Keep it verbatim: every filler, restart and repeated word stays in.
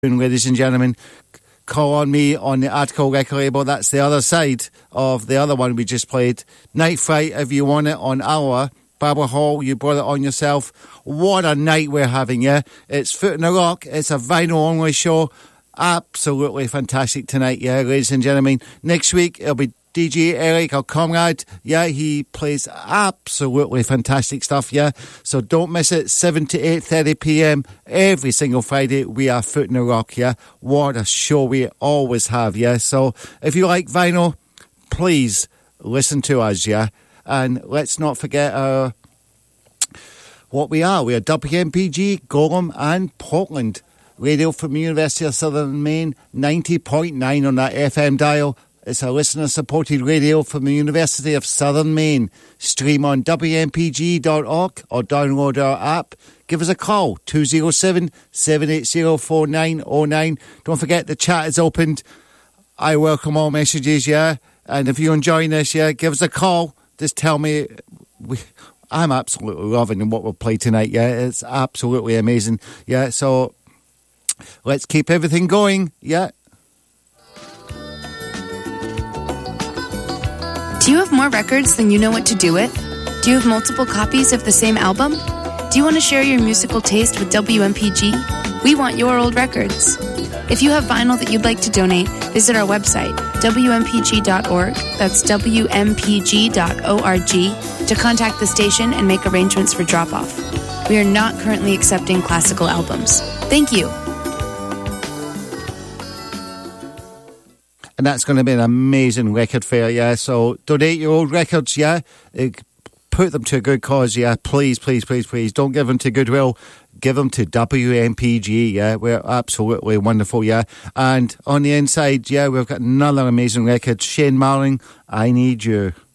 ladies and gentlemen. Call on me on the Article record label. That's the other side of the other one we just played. Night Fright, if you want it, on our Barbara Hall. You brought it on yourself. What a night we're having, yeah? It's Foot in the Rock. It's a vinyl-only show. Absolutely fantastic tonight, yeah, ladies and gentlemen. Next week, it'll be D J Eric, our comrade. Yeah, he plays absolutely fantastic stuff, yeah? So don't miss it, seven to eight thirty p.m. every single Friday. We are Foot in the Rock, yeah? What a show we always have, yeah? So if you like vinyl, please listen to us, yeah? And let's not forget our, what we are. We are W M P G, Golem and Portland. Radio from the University of Southern Maine, ninety point nine on that F M dial. It's a listener-supported radio from the University of Southern Maine. Stream on W M P G dot org or download our app. Give us a call, two oh seven, seven eight oh, four nine oh nine. Don't forget, the chat is opened. I welcome all messages, yeah? And if you're enjoying this, yeah, give us a call. Just tell me. We, I'm absolutely loving what we'll play tonight, yeah? It's absolutely amazing, yeah? So let's keep everything going, yeah? Do you have more records than you know what to do with? Do you have multiple copies of the same album? Do you want to share your musical taste with W M P G? We want your old records. If you have vinyl that you'd like to donate, visit our website, W M P G dot org, that's W M P G dot org, to contact the station and make arrangements for drop-off. We are not currently accepting classical albums. Thank you. And that's going to be an amazing record fair, yeah? So donate your old records, yeah? Put them to a good cause, yeah? Please, please, please, please. Don't give them to Goodwill. Give them to W M P G, yeah? We're absolutely wonderful, yeah? And on the inside, yeah, we've got another amazing record. Shane Marling, I Need You.